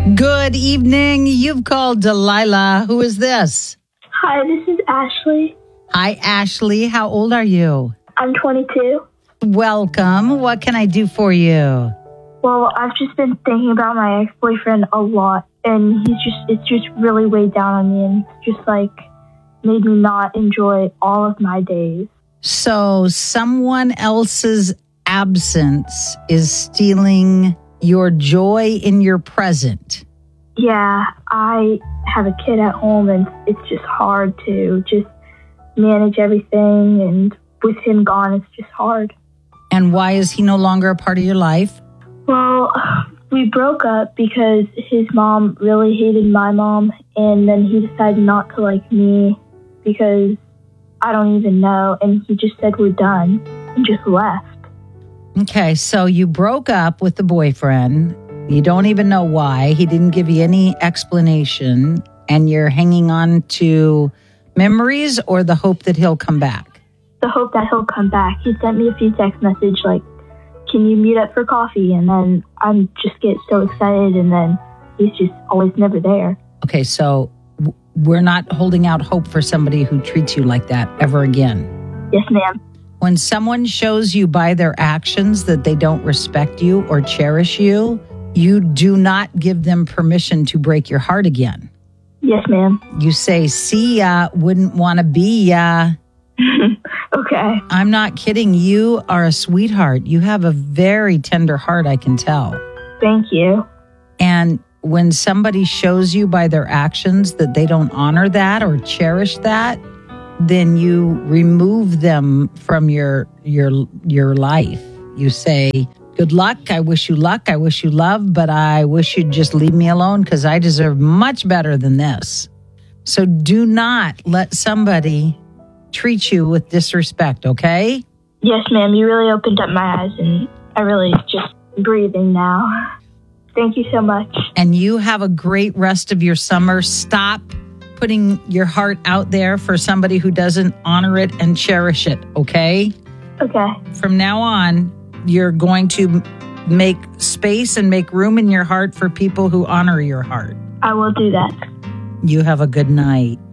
Good evening. You've called Delilah. Who is this? Hi, this is Ashley. Hi, Ashley. How old are you? I'm 22. Welcome. What can I do for you? Well, I've just been thinking about my ex-boyfriend a lot, and it's just really weighed down on me, and it's just made me not enjoy all of my days. So someone else's absence is stealing your joy in your present. Yeah, I have a kid at home, and it's just hard to just manage everything, and with him gone, it's just hard. And why is he no longer a part of your life? Well, we broke up because his mom really hated my mom, and then he decided not to like me because I don't even know, and he just said we're done and just left. Okay, so you broke up with the boyfriend. You don't even know why. He didn't give you any explanation, and you're hanging on to memories or the hope that he'll come back? The hope that he'll come back. He sent me a few text messages like, can you meet up for coffee? And then I'm just get so excited, and then he's just always never there. Okay, so we're not holding out hope for somebody who treats you like that ever again. Yes, ma'am. When someone shows you by their actions that they don't respect you or cherish you, you do not give them permission to break your heart again. Yes, ma'am. You say, see ya, wouldn't want to be ya. Okay. I'm not kidding. You are a sweetheart. You have a very tender heart, I can tell. Thank you. And when somebody shows you by their actions that they don't honor that or cherish that, then you remove them from your life. You say, good luck. I wish you luck. I wish you love, but I wish you'd just leave me alone because I deserve much better than this. So do not let somebody treat you with disrespect, okay? Yes, ma'am. You really opened up my eyes, and I really just breathing now. Thank you so much. And you have a great rest of your summer. Stop putting your heart out there for somebody who doesn't honor it and cherish it, okay? Okay. From now on, you're going to make space and make room in your heart for people who honor your heart. I will do that. You have a good night.